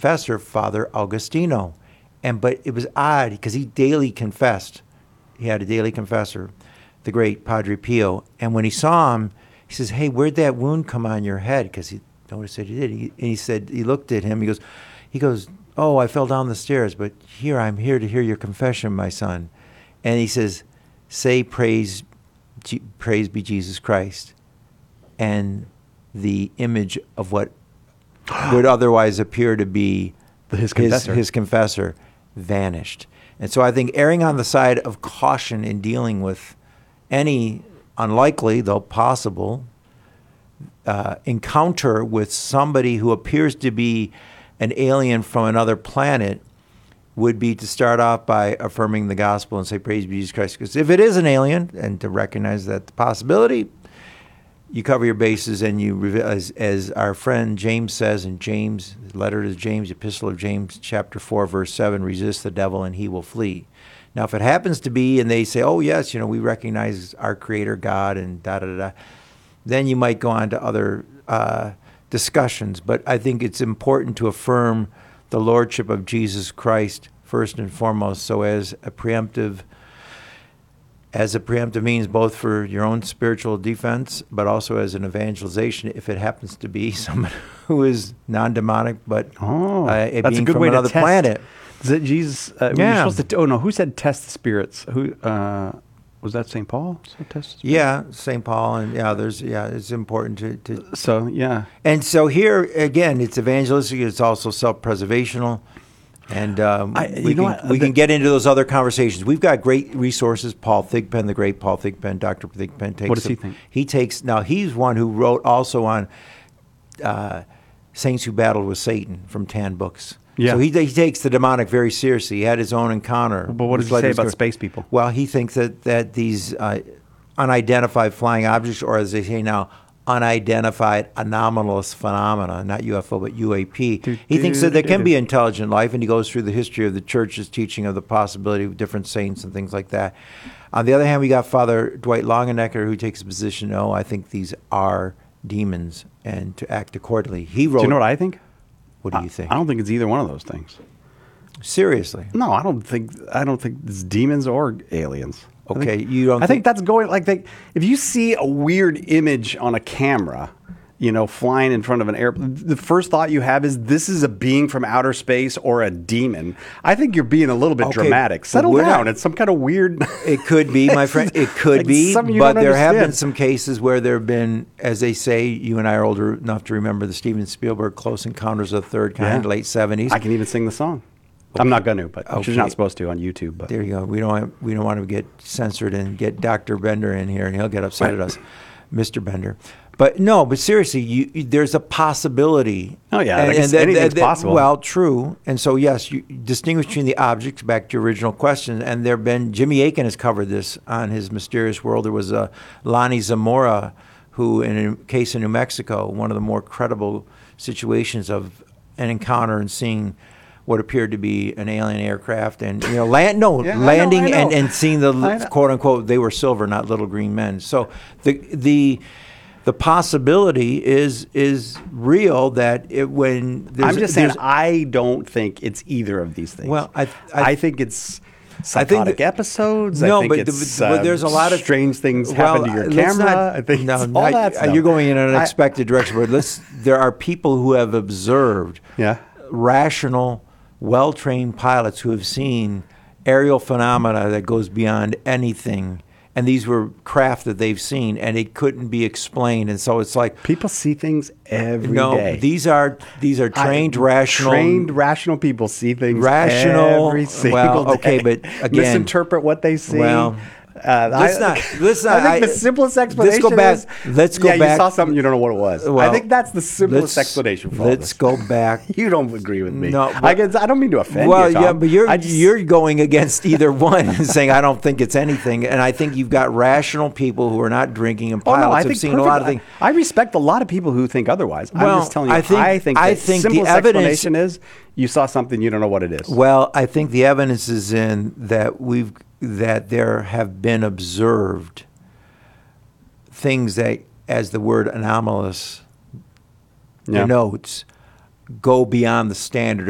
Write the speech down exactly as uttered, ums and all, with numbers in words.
confessor, Father Augustino. And but it was odd because he daily confessed. He had a daily confessor, the great Padre Pio. And when he saw him, he says, "Hey, where'd that wound come on your head?" Because he noticed that he did. He, and he said, he looked at him. He goes, he goes, "Oh, I fell down the stairs, but here I'm here to hear your confession, my son." And he says, "Say praise, praise be Jesus Christ." And the image of what would otherwise appear to be his confessor. His, his confessor vanished. And so I think erring on the side of caution in dealing with any unlikely, though possible, uh, encounter with somebody who appears to be an alien from another planet would be to start off by affirming the gospel and say, praise be Jesus Christ. Because if it is an alien, and to recognize that the possibility, you cover your bases and you, reveal, as, as our friend James says in James, letter to James, epistle of James, chapter four, verse seven, resist the devil and he will flee. Now, if it happens to be, and they say, oh, yes, you know, we recognize our creator God and da-da-da-da, then you might go on to other uh, discussions. But I think it's important to affirm the lordship of Jesus Christ first and foremost, so as a preemptive As a preemptive means both for your own spiritual defense, but also as an evangelization if it happens to be someone who is non-demonic, but oh, uh, a that's being a good from way another to test. planet. Is it Jesus? Uh, Yeah. You're supposed to, oh, no. Who said test the spirits? Who uh, was that Saint Paul? Said test the spirits? Yeah, Saint Paul and yeah, there's yeah, it's important to, to. So, yeah. And so here again, it's evangelistic. It's also self-preservational. And um, I- we, you know can, what? we The- can get into those other conversations. We've got great resources. Paul Thigpen, the great Paul Thigpen, Doctor Thigpen takes. What does he them- think? He takes now. He's one who wrote also on uh, saints who battled with Satan from Tan Books. Yeah. So he he takes the demonic very seriously. He had his own encounter. But what does His he say letters about go- space people? Well, he thinks that that these uh, unidentified flying objects, or as they say now, unidentified anomalous phenomena, not U F O, but U A P. Do, He thinks do, that there do, can do. be intelligent life, and he goes through the history of the church's teaching of the possibility of different saints and things like that. On the other hand, we got Father Dwight Longenecker, who takes a position, no, I think these are demons, and to act accordingly. He wrote... Do you know what I think? What do you think? I don't think it's either one of those things. Seriously. No, I don't think. I don't think it's demons or aliens. I Okay, think- you don't I think think- that's going like they, if you see a weird image on a camera, you know, flying in front of an airplane, the first thought you have is this is a being from outer space or a demon. I think you're being a little bit Okay, dramatic. but Settle we're down. not- It's some kind of weird. It could be, my friend. It could Like be, something you but don't there have been understand. some cases where there have been, as they say, you and I are older enough to remember the Steven Spielberg Close Encounters of the Third Kind, Yeah. late seventies. I can even sing the song. I'm not going to, but Okay. you're not supposed to on YouTube. But There you go. We don't want, we don't want to get censored and get Doctor Bender in here, and he'll get upset Right. at us, Mister Bender. But no, but seriously, you, you, there's a possibility. Oh, yeah, And- I guess and that- anything's that- possible. Well, true. And so yes, you distinguish between the objects. Back to your original question, and there have been Jimmy Akin has covered this on his Mysterious World. There was a Lonnie Zamora, who in a case in New Mexico, one of the more credible situations of an encounter and seeing what appeared to be an alien aircraft, and you know, land no Yeah, I know, landing I know. and and seeing the I know. quote unquote they were silver, not little green men. So the the the possibility is is real that it, when there's, I'm just saying, there's- I don't think it's either of these things. Well, I- I, I- think it's I think psychotic that- episodes. No, I think but, it's, but uh, there's a lot of strange things well, happen to your let's camera. not- I think no, it's all not- that stuff. You're going in an I- unexpected direction, but let's. There are people who have observed Yeah. rational, well-trained pilots who have seen aerial phenomena that goes beyond anything. And these were craft that they've seen, and it couldn't be explained. And so it's like, People see things every day. no, these are these are I- trained, rational, trained, rational people see things Rational- every single well, day. okay, but again- misinterpret what they see. Well, uh, let's I, not- let's not- I think I- the simplest let's explanation go back- is let's go yeah, back- you saw something you don't know what it was. I Well, think that's the simplest let's- explanation for all Let's this. go back. You don't agree with me. No, I but- guess I don't mean to offend Well, you, Tom. yeah, but you're I just- you're going against either one and saying I don't think it's anything, and I think you've got rational people who are not drinking, and Oh, pilots no, I have think seen a lot of perfect- things. I I respect a lot of people who think otherwise. I'm Well, just telling you. I think- I think, I the think the simplest evidence- explanation is you saw something you don't know what it is. Well, I think the evidence is in that we've that there have been observed things that, as the word anomalous Yeah. denotes, go beyond the standard